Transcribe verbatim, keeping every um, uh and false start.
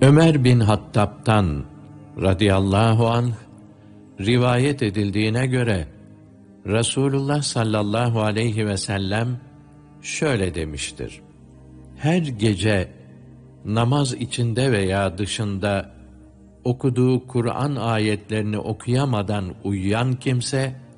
Ömer bin Hattab'tan radıyallahu anh rivayet edildiğine göre Resulullah sallallahu aleyhi ve sellem şöyle demiştir: her gece namaz içinde veya dışında okuduğu Kur'an ayetlerini okuyamadan uyuyan kimse